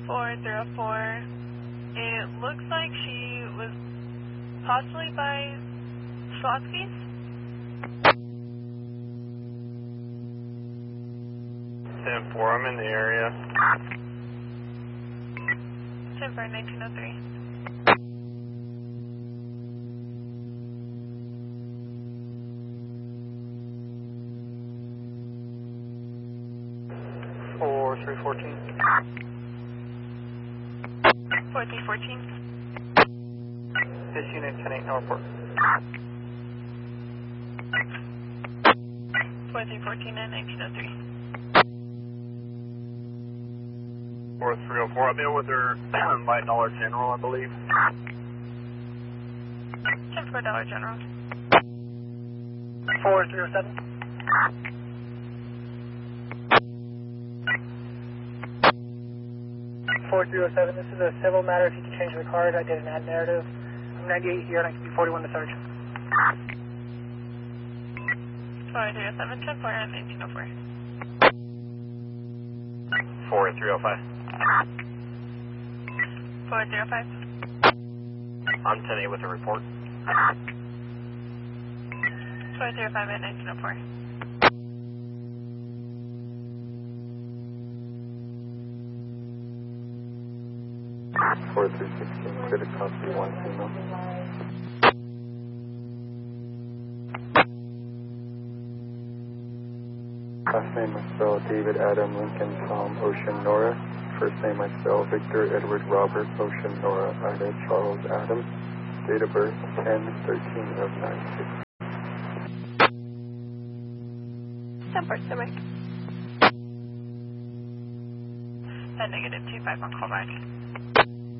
404. It looks like she was possibly by Schlotzsky's. 10-4, I'm in the area. 10-4, 1903. 4314. 4314. This unit 10-8, no report. 4314 and 1903. 4304, I've been with her by Dollar General, I believe. 10-4 Dollar General. 4307. 4307, this is a civil matter. If you can change the card, I did an ad narrative. I'm 98 here, and I can be 41 to search. 4307, 10-4 and 1904. 4305. 4305. I'm 10-8 with a report. 4305 and 1904. 4316, clear to copy 1 female. Last name I spell David Adam Lincoln Tom Ocean Nora. First name I spell Victor Edward Robert Ocean Nora Ida Charles Adam. Date of birth 10/13 of 96. 10-4 Stomach. And -25 on call back.